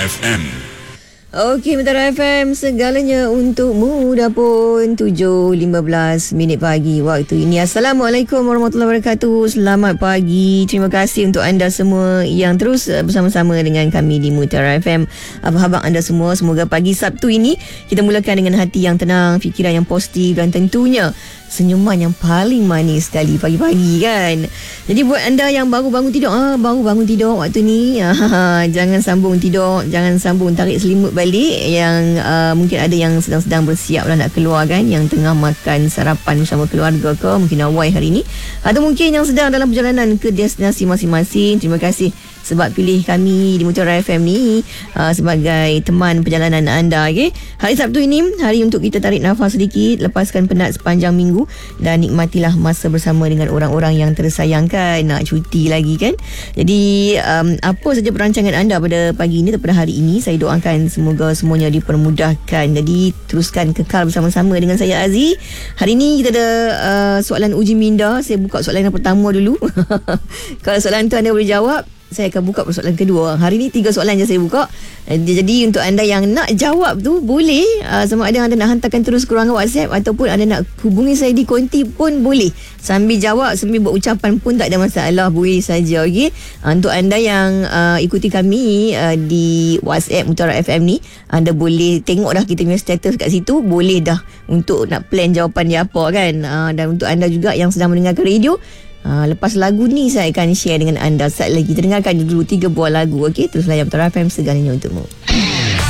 FM. Okey, Mutiara FM, segalanya untukmu. Dah pun 7.15 minit pagi waktu ini. Assalamualaikum warahmatullahi wabarakatuh. Selamat pagi. Terima kasih untuk anda semua yang terus bersama-sama dengan kami di Mutiara FM. Apa khabar anda semua? Semoga pagi Sabtu ini kita mulakan dengan hati yang tenang, fikiran yang positif dan tentunya senyuman yang paling manis sekali pagi-pagi kan. Jadi buat anda yang baru bangun tidur waktu ni, jangan sambung tidur, jangan sambung tarik selimut balik. Yang mungkin ada yang sedang bersiap lah nak keluar kan, yang tengah makan sarapan bersama keluarga ke, mungkin awal hari ni, atau mungkin yang sedang dalam perjalanan ke destinasi masing-masing. Terima kasih sebab pilih kami di Mutiara FM ni sebagai teman perjalanan anda. Okay? Hari Sabtu ini, hari untuk kita tarik nafas sedikit, lepaskan penat sepanjang minggu dan nikmatilah masa bersama dengan orang-orang yang tersayangkan. Nak cuti lagi kan. Jadi apa saja perancangan anda pada pagi ini, pada hari ini, saya doakan semoga semuanya dipermudahkan. Jadi teruskan kekal bersama-sama dengan saya, Aziz. Hari ini kita ada soalan uji minda. Saya buka soalan yang pertama dulu. Kalau soalan tu anda boleh jawab, saya akan buka persoalan kedua. Hari ni 3 soalan je saya buka. Jadi untuk anda yang nak jawab tu, boleh sama ada anda nak hantarkan terus ke ruangan WhatsApp ataupun anda nak hubungi saya di konti pun boleh. Sambil jawab, sambil buat ucapan pun tak ada masalah, boleh saja. Okay? Untuk anda yang ikuti kami di WhatsApp Mutiara FM ni, anda boleh tengok dah kita punya status kat situ. Boleh dah untuk nak plan jawapan dia apa kan. Dan untuk anda juga yang sedang mendengarkan radio, lepas lagu ni saya akan share dengan anda. Saat lagi kita dengarkan dulu 3 buah lagu. Okey, terus layan Mutiara FM, segalanya untukmu.